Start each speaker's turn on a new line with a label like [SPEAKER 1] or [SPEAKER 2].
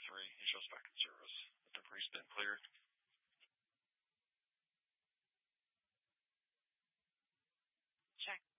[SPEAKER 1] 3. He shows back in service. The debris been cleared.
[SPEAKER 2] Check.